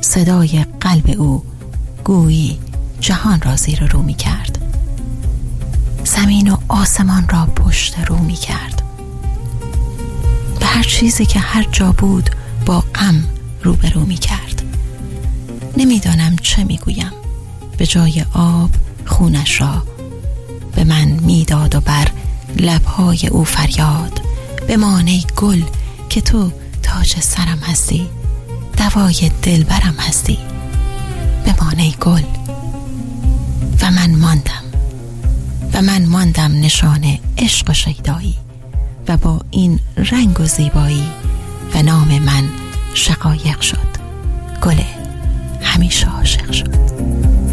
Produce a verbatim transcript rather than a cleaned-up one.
صدای قلب او گویی جهان را زیر رو می کرد، زمین و آسمان را پشت رو می کرد. به هر چیزی که هر جا بود با غم روبرو می کرد. نمیدانم چه می گویم. به جای آب خونش را به من میداد و بر لبهای او فریاد: بمان ای گل که تو تاج سرم هستی، دوای دلبرم هستی، بمان ای گل. و من ماندم و من ماندم نشان عشق و شیدایی، و با این رنگ و زیبایی و نام من شقایق شد، گل همیشه عاشق شد.